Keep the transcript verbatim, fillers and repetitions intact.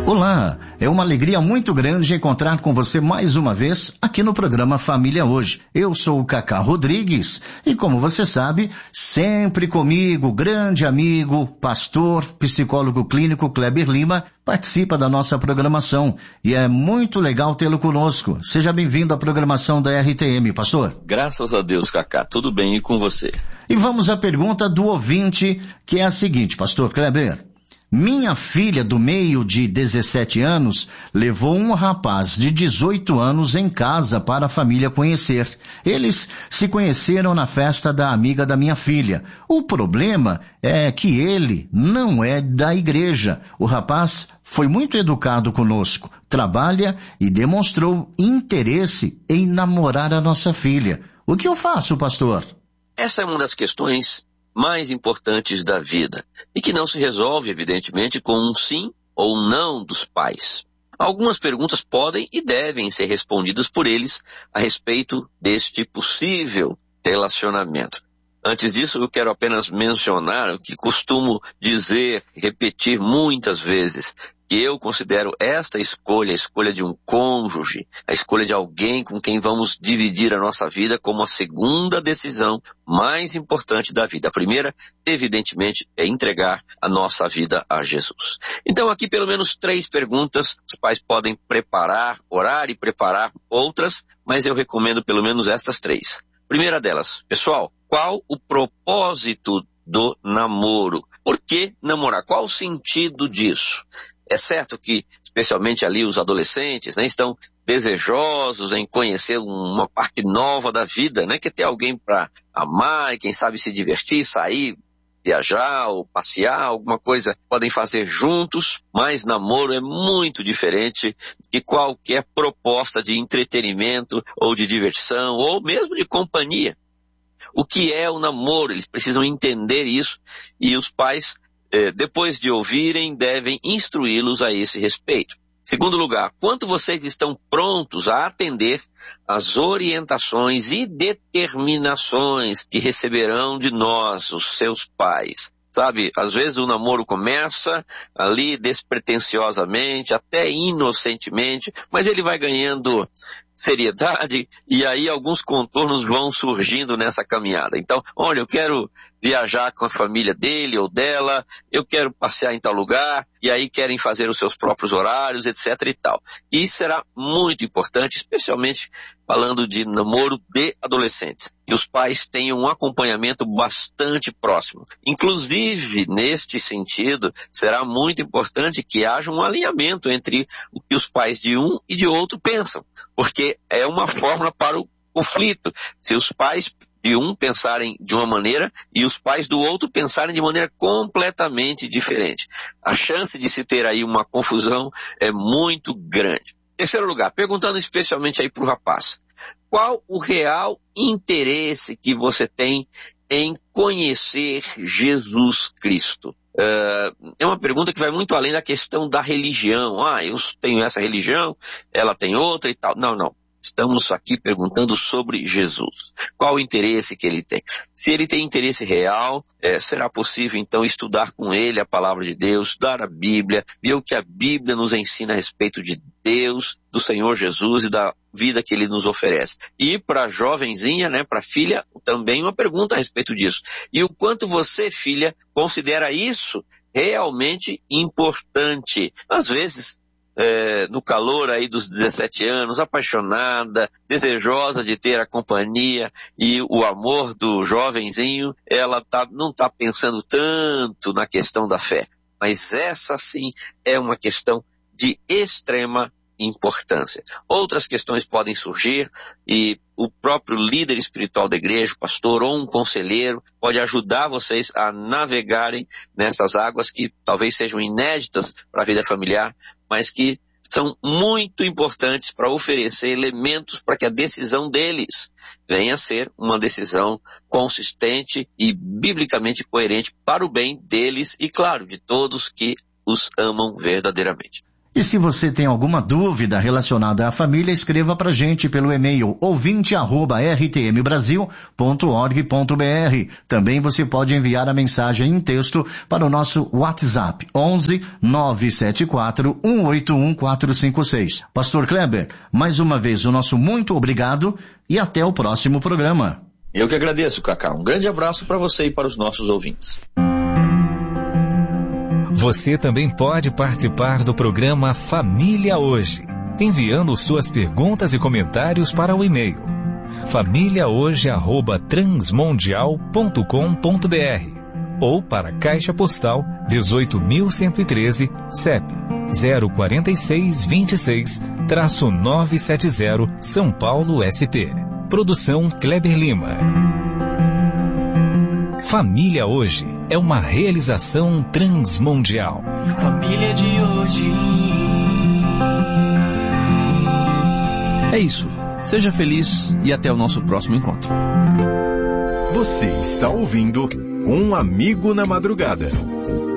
Olá, é uma alegria muito grande encontrar com você mais uma vez aqui no programa Família Hoje. Eu sou o Cacá Rodrigues e, como você sabe, sempre comigo, grande amigo, pastor, psicólogo clínico Kleber Lima, participa da nossa programação e é muito legal tê-lo conosco. Seja bem-vindo à programação da R T M, pastor. Graças a Deus, Cacá, tudo bem e com você? E vamos à pergunta do ouvinte, que é a seguinte, pastor Kleber. Minha filha do meio de dezessete anos levou um rapaz de dezoito anos em casa para a família conhecer. Eles se conheceram na festa da amiga da minha filha. O problema é que ele não é da igreja. O rapaz foi muito educado conosco, trabalha e demonstrou interesse em namorar a nossa filha. O que eu faço, pastor? Essa é uma das questões mais importantes da vida e que não se resolve, evidentemente, com um sim ou não dos pais. Algumas perguntas podem e devem ser respondidas por eles a respeito deste possível relacionamento. Antes disso, eu quero apenas mencionar o que costumo dizer, repetir muitas vezes, que eu considero esta escolha, a escolha de um cônjuge, a escolha de alguém com quem vamos dividir a nossa vida como a segunda decisão mais importante da vida. A primeira, evidentemente, é entregar a nossa vida a Jesus. Então, aqui pelo menos três perguntas, os pais podem preparar, orar e preparar outras, mas eu recomendo pelo menos estas três. Primeira delas, pessoal, qual o propósito do namoro? Por que namorar? Qual o sentido disso? É certo que, especialmente ali os adolescentes, né, estão desejosos em conhecer uma parte nova da vida, né, que é ter alguém para amar e quem sabe se divertir, sair, viajar ou passear, alguma coisa podem fazer juntos, mas namoro é muito diferente de qualquer proposta de entretenimento ou de diversão ou mesmo de companhia. O que é o namoro? Eles precisam entender isso e os pais, eh, depois de ouvirem, devem instruí-los a esse respeito. Segundo lugar, quanto vocês estão prontos a atender às orientações e determinações que receberão de nós, os seus pais? Sabe, às vezes o namoro começa ali despretensiosamente, até inocentemente, mas ele vai ganhando seriedade e aí alguns contornos vão surgindo nessa caminhada. Então, olha, eu quero viajar com a família dele ou dela, eu quero passear em tal lugar, e aí querem fazer os seus próprios horários, etc e tal. E isso será muito importante, especialmente falando de namoro de adolescentes. Que os pais tenham um acompanhamento bastante próximo. Inclusive, neste sentido, será muito importante que haja um alinhamento entre o que os pais de um e de outro pensam, porque é uma fórmula para o conflito. Se os pais de um pensarem de uma maneira e os pais do outro pensarem de maneira completamente diferente. A chance de se ter aí uma confusão é muito grande. Terceiro lugar, perguntando especialmente aí para o rapaz, qual o real interesse que você tem em conhecer Jesus Cristo? Uh, é uma pergunta que vai muito além da questão da religião. Ah, eu tenho essa religião, ela tem outra e tal. Não, não. Estamos aqui perguntando sobre Jesus. Qual o interesse que ele tem? Se ele tem interesse real, é, será possível então estudar com ele a palavra de Deus, estudar a Bíblia, ver o que a Bíblia nos ensina a respeito de Deus, do Senhor Jesus e da vida que ele nos oferece. E para a jovenzinha, né, para a filha, também uma pergunta a respeito disso. E o quanto você, filha, considera isso realmente importante? Às vezes, É, no calor aí dos dezessete anos, apaixonada, desejosa de ter a companhia e o amor do jovenzinho, ela tá, não está pensando tanto na questão da fé. Mas essa sim é uma questão de extrema importância. Outras questões podem surgir e o próprio líder espiritual da igreja, o pastor ou um conselheiro, pode ajudar vocês a navegarem nessas águas que talvez sejam inéditas para a vida familiar, mas que são muito importantes para oferecer elementos para que a decisão deles venha a ser uma decisão consistente e biblicamente coerente para o bem deles e, claro, de todos que os amam verdadeiramente. E se você tem alguma dúvida relacionada à família, escreva para a gente pelo e-mail ouvinte arroba r t m brasil ponto org ponto b r. Também você pode enviar a mensagem em texto para o nosso WhatsApp onze nove sete quatro um oito um quatro cinco seis. Pastor Kleber, mais uma vez o nosso muito obrigado e até o próximo programa. Eu que agradeço, Cacá. Um grande abraço para você e para os nossos ouvintes. Você também pode participar do programa Família Hoje, enviando suas perguntas e comentários para o e-mail família hoje arroba transmundial ponto com ponto b r ou para a Caixa Postal dezoito mil cento e treze, C E P zero quatro seis dois seis, novecentos e setenta, São Paulo, S P. Produção Kleber Lima. Família Hoje é uma realização transmundial. Família de hoje. É isso. Seja feliz e até o nosso próximo encontro. Você está ouvindo Um Amigo na Madrugada.